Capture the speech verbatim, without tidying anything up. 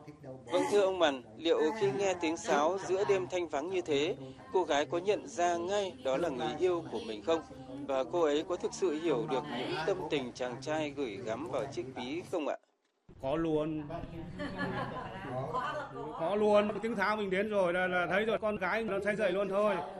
Vâng, thưa ông Màn, liệu khi nghe tiếng sáo giữa đêm thanh vắng như thế, cô gái có nhận ra ngay đó là người yêu của mình không? Và cô ấy có thực sự hiểu được những tâm tình chàng trai gửi gắm vào chiếc ví không ạ? Có luôn, có luôn, tiếng tháo mình đến rồi là, là thấy rồi, con gái nó say dậy luôn thôi.